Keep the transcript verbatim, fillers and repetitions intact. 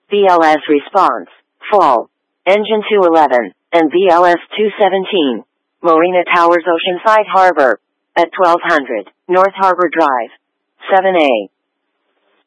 B L S response, fall, engine two eleven, and B L S two seventeen, Marina Towers Oceanside Harbor, at twelve hundred, North Harbor Drive, seven A.